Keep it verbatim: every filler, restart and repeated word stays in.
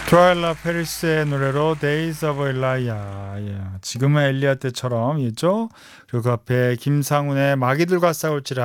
트와일라 페리스의 노래로 Days of Elijah. 예. 지금은 엘리야 때처럼, 있죠? 그리고 그 앞에 김상훈의 마귀들과 싸울지라